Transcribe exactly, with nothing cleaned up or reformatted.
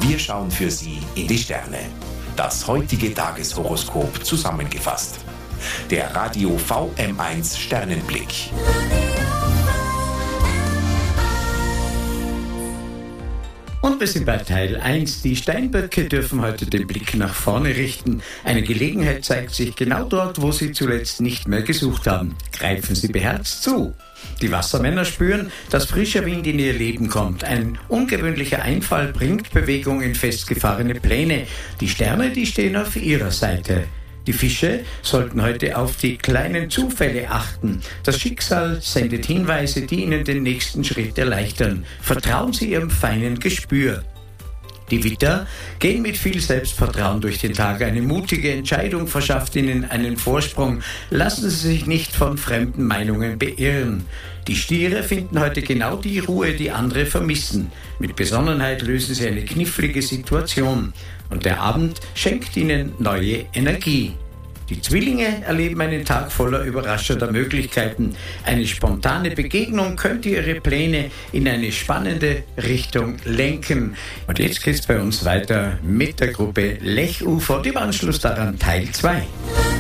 Wir schauen für Sie in die Sterne. Das heutige Tageshoroskop zusammengefasst. Der Radio V M eins Sternenblick. Und wir sind bei Teil eins. Die Steinböcke dürfen heute den Blick nach vorne richten. Eine Gelegenheit zeigt sich genau dort, wo Sie zuletzt nicht mehr gesucht haben. Greifen Sie beherzt zu. Die Wassermänner spüren, dass frischer Wind in ihr Leben kommt. Ein ungewöhnlicher Einfall bringt Bewegung in festgefahrene Pläne. Die Sterne, die stehen auf ihrer Seite. Die Fische sollten heute auf die kleinen Zufälle achten. Das Schicksal sendet Hinweise, die ihnen den nächsten Schritt erleichtern. Vertrauen Sie Ihrem feinen Gespür. Die Widder gehen mit viel Selbstvertrauen durch den Tag. Eine mutige Entscheidung verschafft ihnen einen Vorsprung. Lassen Sie sich nicht von fremden Meinungen beirren. Die Stiere finden heute genau die Ruhe, die andere vermissen. Mit Besonnenheit lösen sie eine knifflige Situation. Und der Abend schenkt ihnen neue Energie. Die Zwillinge erleben einen Tag voller überraschender Möglichkeiten. Eine spontane Begegnung könnte ihre Pläne in eine spannende Richtung lenken. Und jetzt geht es bei uns weiter mit der Gruppe Lechufer und im Anschluss daran Teil zwei.